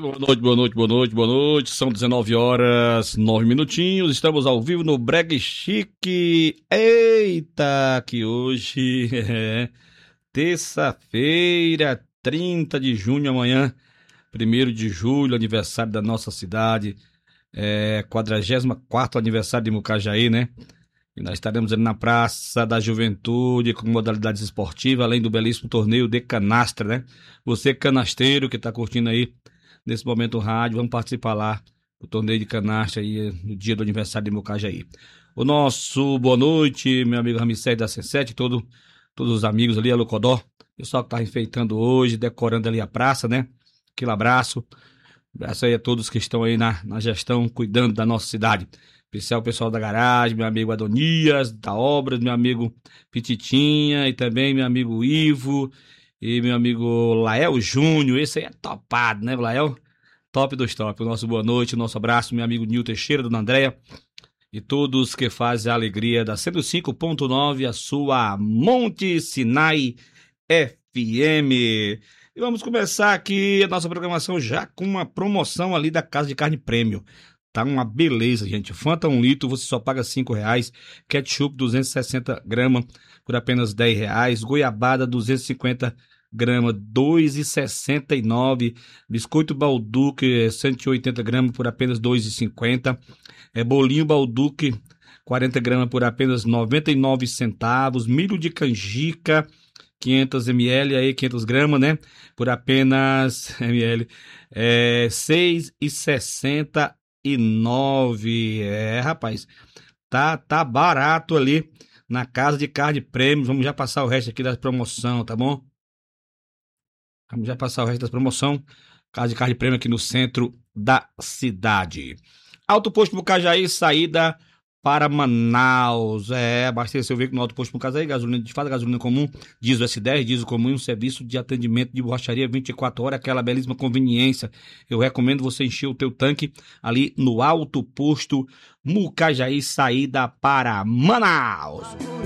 Boa noite, boa noite, boa noite, boa noite. São 19 horas, 9 minutinhos. Estamos ao vivo no Brega Chique. Eita, que hoje é terça-feira, 30 de junho, amanhã, 1º de julho, aniversário da nossa cidade. 44º aniversário de Mucajaí, né? E nós estaremos ali na Praça da Juventude com modalidades esportivas, além do belíssimo torneio de canastra, né? Você canasteiro que está curtindo aí nesse momento o rádio, vamos participar lá do torneio de canastra aí no dia do aniversário de Mucajaí. O nosso boa noite, meu amigo Ramsés da C7, todos os amigos ali, a Lucodó, pessoal que tá enfeitando hoje, decorando ali a praça, né? Aquele abraço. Abraço aí a todos que estão aí na gestão, cuidando da nossa cidade. Especial o pessoal da garagem, meu amigo Adonias, da Obras, meu amigo Pititinha e também meu amigo Ivo e meu amigo Lael Júnior. Esse aí é topado, né, Lael? Top dos top. O nosso boa noite, o nosso abraço, meu amigo Nil Teixeira, dona Andréia e todos que fazem a alegria da 105.9, a sua Monte Sinai FM. E vamos começar aqui a nossa programação já com uma promoção ali da Casa de Carne Prêmio. Tá uma beleza, gente. Fanta 1 litro, você só paga R$5. Ketchup 260 gramas por apenas R$10. Goiabada 250 gramas, R$2,69. Biscoito Balduque 180 gramas por apenas R$2,50. Bolinho Balduque 40 gramas por apenas 99 centavos. Milho de canjica 500 ml, aí 500 gramas, né? Por apenas ml, R$6,69. Rapaz, tá barato ali na Casa de Carne Prêmios. Vamos já passar o resto aqui da promoção, tá bom? Vamos já passar o resto da promoção. Casa de Carne Prêmio aqui no centro da cidade. Alto Posto Mucajaí, saída para Manaus. Abastecer seu veículo no Alto Posto Mucajaí, gasolina de fato, gasolina comum, diesel S10, diesel comum, um serviço de atendimento de borracharia 24 horas, aquela belíssima conveniência. Eu recomendo você encher o teu tanque ali no Alto Posto Mucajaí, saída para Manaus.